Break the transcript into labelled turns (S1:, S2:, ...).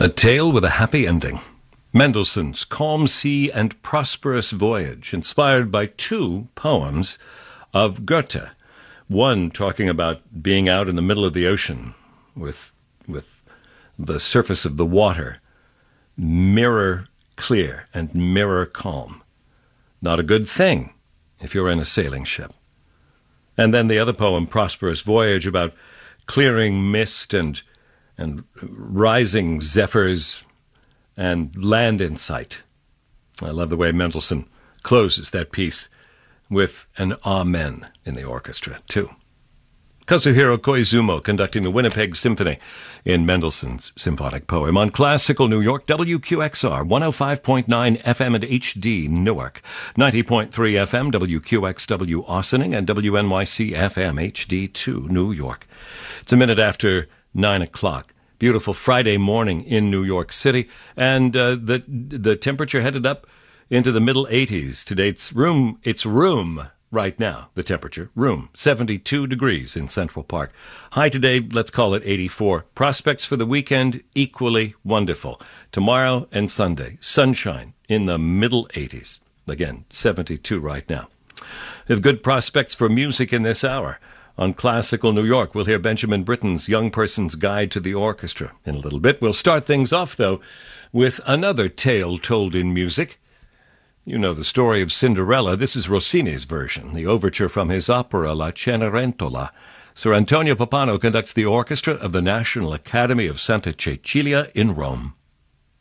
S1: A tale with a happy ending. Mendelssohn's Calm Sea and Prosperous Voyage, inspired by two poems of Goethe. One talking about being out in the middle of the ocean with the surface of the water mirror clear and mirror calm. Not a good thing if you're in a sailing ship. And then the other poem, Prosperous Voyage, about clearing mist and rising zephyrs and land in sight. I love the way Mendelssohn closes that piece with an amen in the orchestra, too. Kazuhiro Koizumo conducting the Winnipeg Symphony in Mendelssohn's symphonic poem on Classical New York, WQXR, 105.9 FM and HD Newark, 90.3 FM, WQXW Austining, and WNYC FM HD2 New York. It's a minute after 9 o'clock. Beautiful Friday morning in New York City, and the temperature headed up into the middle 80s. Today it's room right now, the temperature, 72 degrees in Central Park. High today, let's call it 84. Prospects for the weekend, equally wonderful. Tomorrow and Sunday, sunshine in the middle 80s. Again, 72 right now. We have good prospects for music in this hour. On Classical New York, we'll hear Benjamin Britten's Young Person's Guide to the Orchestra. In a little bit, we'll start things off, though, with another tale told in music. You know the story of Cinderella. This is Rossini's version, the overture from his opera La Cenerentola. Sir Antonio Pappano conducts the orchestra of the National Academy of Santa Cecilia in Rome.